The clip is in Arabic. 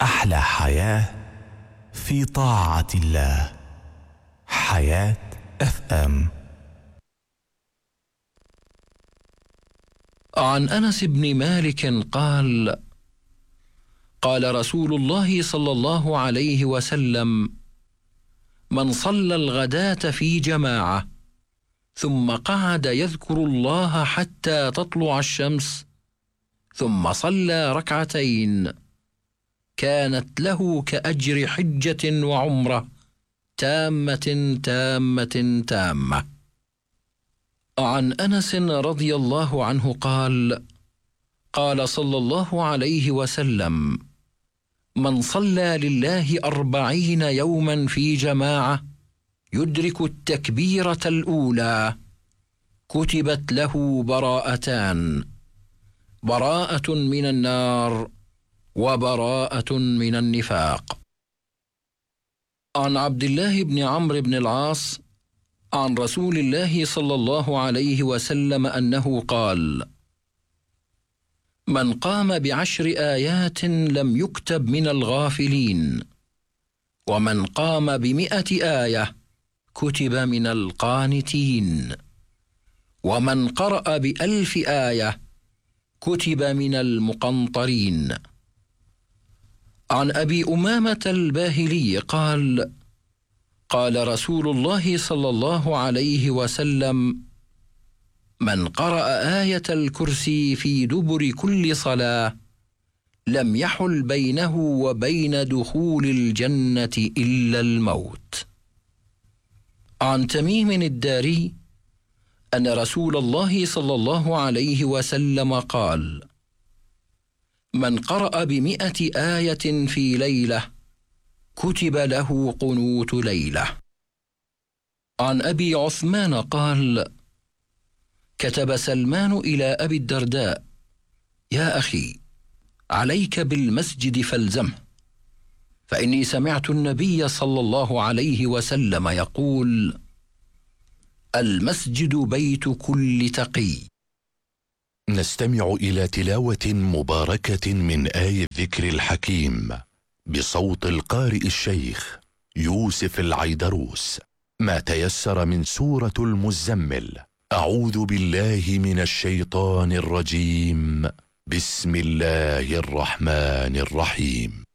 أحلى حياة في طاعة الله. حياة FM. عن أنس بن مالك قال: قال رسول الله صلى الله عليه وسلم: من صلى الغداة في جماعة ثم قعد يذكر الله حتى تطلع الشمس ثم صلى ركعتين كانت له كأجر حجة وعمرة تامة تامة تامة. عن أنس رضي الله عنه قال: قال صلى الله عليه وسلم: من صلى لله 40 يوما في جماعة يدرك التكبيرة الأولى كتبت له براءتان: براءة من النار وبراءة من النفاق. عن عبد الله بن عمرو بن العاص عن رسول الله صلى الله عليه وسلم أنه قال: من قام ب10 آيات لم يكتب من الغافلين، ومن قام ب100 آية كتب من القانتين، ومن قرأ ب1000 آية كتب من المقنطرين. عن أبي أمامة الباهلي قال: قال رسول الله صلى الله عليه وسلم: من قرأ آية الكرسي في دبر كل صلاة لم يحل بينه وبين دخول الجنة إلا الموت. عن تميم الداري أن رسول الله صلى الله عليه وسلم قال: من قرأ ب100 آية في ليلة كتب له قنوت ليلة. عن أبي عثمان قال: كتب سلمان إلى أبي الدرداء: يا أخي، عليك بالمسجد فالزمه، فإني سمعت النبي صلى الله عليه وسلم يقول: المسجد بيت كل تقي. نستمع إلى تلاوة مباركة من آية الذكر الحكيم بصوت القارئ الشيخ يوسف العيدروس، ما تيسر من سورة المزمل. أعوذ بالله من الشيطان الرجيم. بسم الله الرحمن الرحيم.